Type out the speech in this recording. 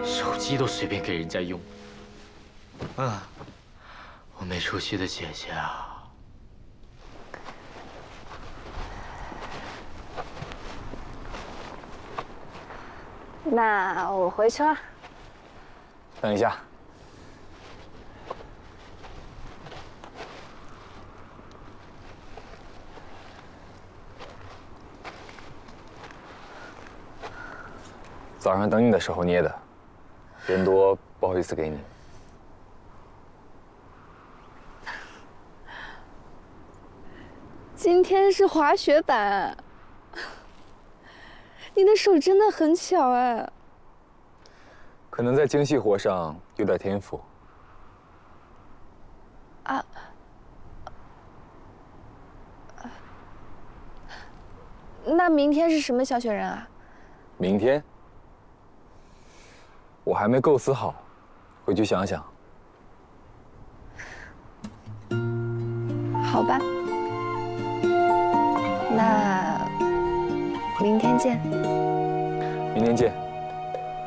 手机都随便给人家用。我没出息的姐姐啊！ 那我回去了。 等一下。 早上等你的时候捏的，人多不好意思给你。 今天是滑雪板，你的手真的很巧哎。 可能在精细活上有点天赋。 啊。那明天是什么小雪人啊？ 明天？ 我还没构思好，回去想想。 好吧，那明天见。 明天见。